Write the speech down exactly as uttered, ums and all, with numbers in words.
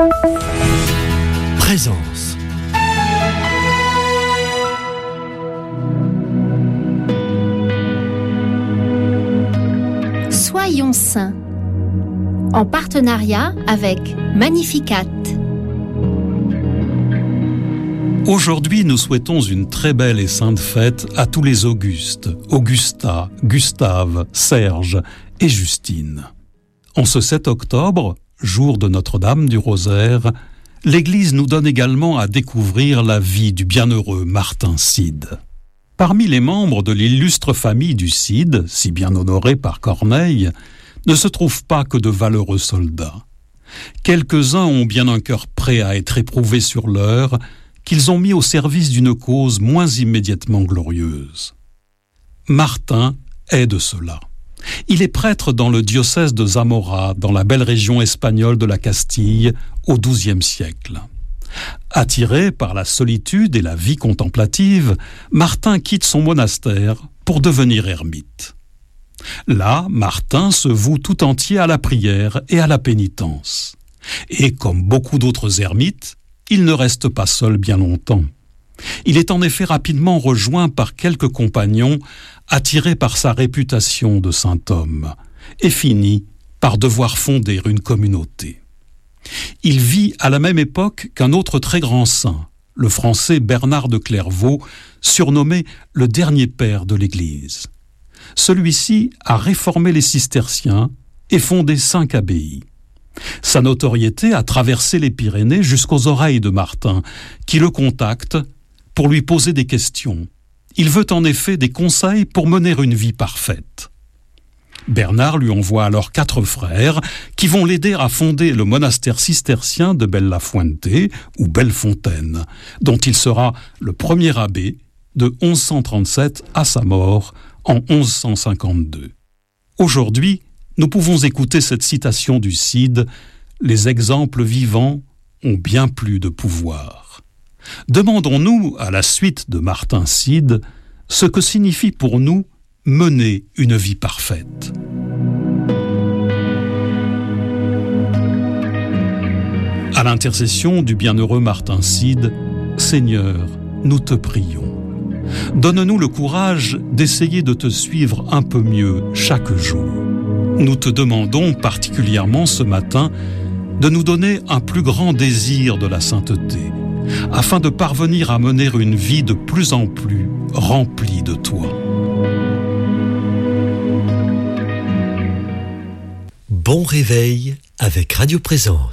Présence. Soyons saints, en partenariat avec Magnificat. Aujourd'hui, nous souhaitons une très belle et sainte fête à tous les Augustes, Augusta, Gustave, Serge et Justine. En ce sept octobre, jour de Notre-Dame du Rosaire, l'Église nous donne également à découvrir la vie du bienheureux Martin Cide. Parmi les membres de l'illustre famille du Cide, si bien honorée par Corneille, ne se trouvent pas que de valeureux soldats. Quelques-uns ont bien un cœur prêt à être éprouvés sur l'heure, qu'ils ont mis au service d'une cause moins immédiatement glorieuse. Martin est de cela. Il est prêtre dans le diocèse de Zamora, dans la belle région espagnole de la Castille, au douzième siècle. Attiré par la solitude et la vie contemplative, Martin quitte son monastère pour devenir ermite. Là, Martin se voue tout entier à la prière et à la pénitence. Et comme beaucoup d'autres ermites, il ne reste pas seul bien longtemps. Il est en effet rapidement rejoint par quelques compagnons attirés par sa réputation de saint homme et finit par devoir fonder une communauté. Il vit à la même époque qu'un autre très grand saint, le français Bernard de Clairvaux, surnommé le dernier père de l'Église. Celui-ci a réformé les cisterciens et fondé cinq abbayes. Sa notoriété a traversé les Pyrénées jusqu'aux oreilles de Martin, qui le contacte pour lui poser des questions. Il veut en effet des conseils pour mener une vie parfaite. Bernard lui envoie alors quatre frères qui vont l'aider à fonder le monastère cistercien de Bellafuente ou Bellefontaine, dont il sera le premier abbé de onze cent trente-sept à sa mort en onze cent cinquante-deux. Aujourd'hui, nous pouvons écouter cette citation du Cide « Les exemples vivants ont bien plus de pouvoir ». Demandons-nous, à la suite de Martin Cide, ce que signifie pour nous mener une vie parfaite. À l'intercession du bienheureux Martin Cide, Seigneur, nous te prions. Donne-nous le courage d'essayer de te suivre un peu mieux chaque jour. Nous te demandons particulièrement ce matin de nous donner un plus grand désir de la sainteté, afin de parvenir à mener une vie de plus en plus remplie de toi. Bon réveil avec Radio Présence.